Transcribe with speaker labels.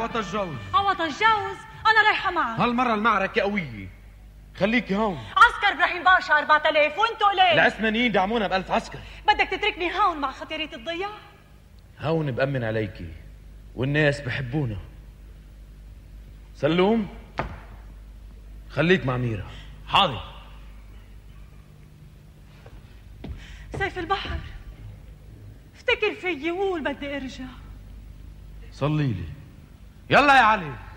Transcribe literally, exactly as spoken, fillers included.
Speaker 1: عوض الجوز.
Speaker 2: عوض الجوز؟ أنا رايحة معك.
Speaker 1: هالمرة المعركة قوية، خليكي هون.
Speaker 2: عسكر إبراهيم باشا أربعة آلاف وانتو قليل.
Speaker 1: العثمانيين دعمونا بألف عسكر.
Speaker 2: بدك تتركني هون مع خطيرة الضياع؟
Speaker 1: هون بأمن عليكي والناس بحبونا. سلوم خليك مع ميرا.
Speaker 3: حاضر.
Speaker 2: سيف البحر، افتكر فيي وقول بدي ارجع.
Speaker 1: صلي لي. يلا يا علي.